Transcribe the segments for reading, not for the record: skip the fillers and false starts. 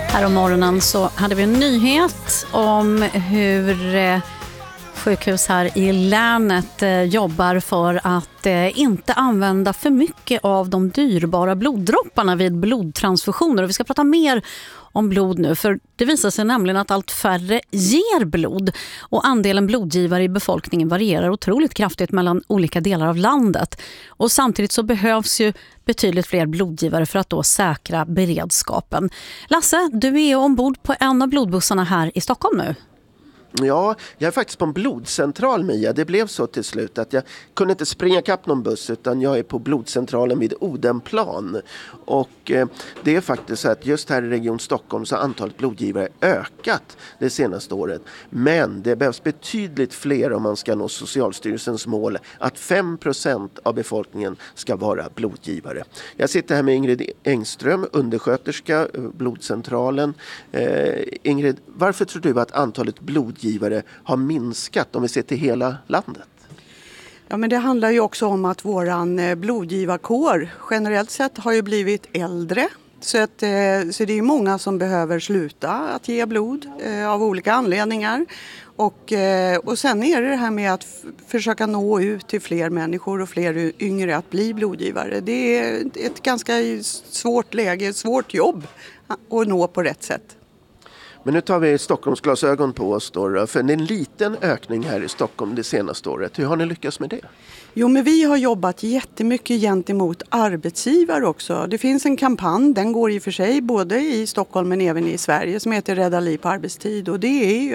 Här om morgonen så hade vi en nyhet om hur sjukhus här i länet jobbar för att inte använda för mycket av de dyrbara bloddropparna vid blodtransfusioner. Och vi ska prata mer om blod nu, för det visar sig nämligen att allt färre ger blod och andelen blodgivare i befolkningen varierar otroligt kraftigt mellan olika delar av landet. Och samtidigt så behövs ju betydligt fler blodgivare för att då säkra beredskapen. Lasse, du är ombord på en av blodbussarna här i Stockholm nu. Ja, jag är faktiskt på en blodcentral, Mia. Det blev så till slut att jag kunde inte springa kapp någon buss, utan jag är på blodcentralen vid Odenplan. Och det är faktiskt så att just här i Region Stockholm så har antalet blodgivare ökat det senaste året. Men det behövs betydligt fler om man ska nå Socialstyrelsens mål att 5% av befolkningen ska vara blodgivare. Jag sitter här med Ingrid Engström, undersköterska, blodcentralen. Ingrid, varför tror du att antalet blodgivare har minskat om vi ser till hela landet? Ja, men det handlar ju också om att våran blodgivarkår generellt sett har ju blivit äldre. Så det är ju många som behöver sluta att ge blod av olika anledningar. Och sen är det här med att försöka nå ut till fler människor och fler yngre att bli blodgivare. Det är ett ganska svårt läge, ett svårt jobb att nå på rätt sätt. Men nu tar vi Stockholmsglasögon på oss då, för det är en liten ökning här i Stockholm det senaste året. Hur har ni lyckats med det? Jo, men vi har jobbat jättemycket gentemot arbetsgivare också. Det finns en kampanj, den går i och för sig både i Stockholm men även i Sverige, som heter Rädda liv på arbetstid. Och det är ju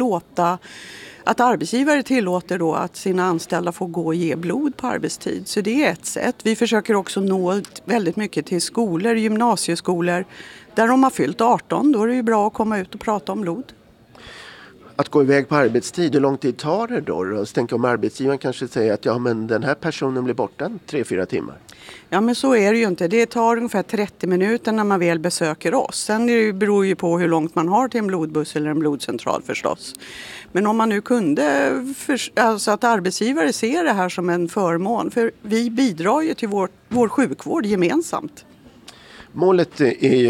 att arbetsgivare tillåter då att sina anställda får gå och ge blod på arbetstid. Så det är ett sätt. Vi försöker också nå väldigt mycket till skolor, gymnasieskolor, där de har fyllt 18. Då är det ju bra att komma ut och prata om blod. Att gå iväg på arbetstid, hur lång tid tar det då? Så tänk om arbetsgivaren kanske säger att ja, men den här personen blir borta 3-4 timmar. Ja, men så är det ju inte. Det tar ungefär 30 minuter när man väl besöker oss. Sen beror ju på hur långt man har till en blodbuss eller en blodcentral förstås. Men om man nu kunde, alltså att arbetsgivare ser det här som en förmån. För vi bidrar ju till vår sjukvård gemensamt. Målet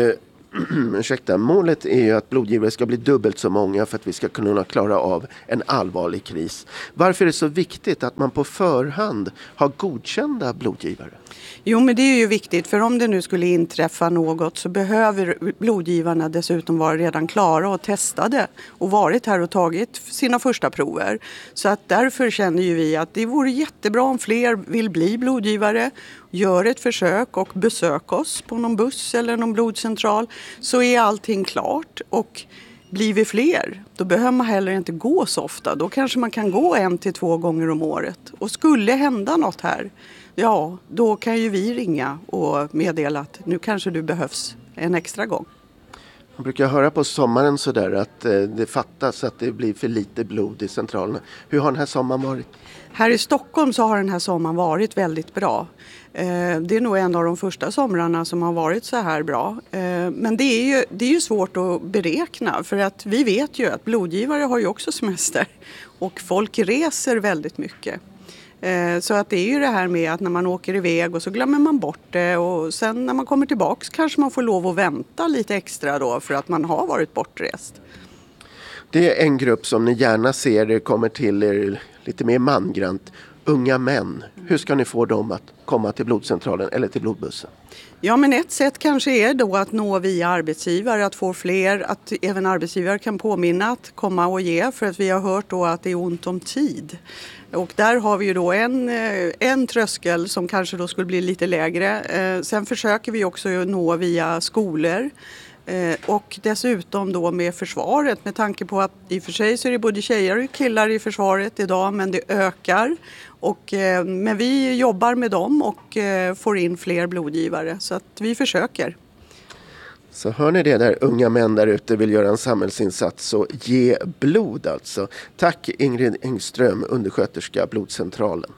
är ju att blodgivare ska bli dubbelt så många för att vi ska kunna klara av en allvarlig kris. Varför är det så viktigt att man på förhand har godkända blodgivare? Jo, men det är ju viktigt, för om det nu skulle inträffa något så behöver blodgivarna dessutom vara redan klara och testade och varit här och tagit sina första prover. Så att därför känner ju vi att det vore jättebra om fler vill bli blodgivare, gör ett försök och besök oss på någon buss eller någon blodcentral, så är allting klart. Och blir vi fler, då behöver man heller inte gå så ofta. Då kanske man kan gå 1-2 gånger om året. Och skulle hända något här, ja, då kan ju vi ringa och meddela att nu kanske du behövs en extra gång. Man brukar höra på sommaren så där att det fattas, att det blir för lite blod i centralerna. Hur har den här sommaren varit? Här i Stockholm så har den här sommaren varit väldigt bra. Det är nog en av de första somrarna som har varit så här bra. Men det är ju svårt att beräkna, för att vi vet ju att blodgivare har ju också semester och folk reser väldigt mycket. Så att det är ju det här med att när man åker iväg och så glömmer man bort det, och sen när man kommer tillbaks kanske man får lov att vänta lite extra då för att man har varit bortrest. Det är en grupp som ni gärna ser kommer till er lite mer mangrant. Unga män. Hur ska ni få dem att komma till blodcentralen eller till blodbussen? Ja, men ett sätt kanske är då att nå via arbetsgivare, att få fler, att även arbetsgivare kan påminna att komma och ge, för att vi har hört då att det är ont om tid. Och där har vi ju då en tröskel som kanske då skulle bli lite lägre. Sen försöker vi också nå via skolor. Och dessutom då med försvaret, med tanke på att i och för sig så är det både tjejer och killar i försvaret idag, men det ökar. Men vi jobbar med dem och får in fler blodgivare, så att vi försöker. Så hör ni det där, unga män där ute vill göra en samhällsinsats, så ge blod alltså. Tack Ingrid Engström, undersköterska, blodcentralen.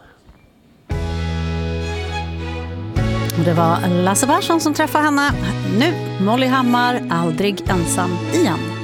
Det var Lasse Persson som träffade henne. Nu Molly Hammar, aldrig ensam igen.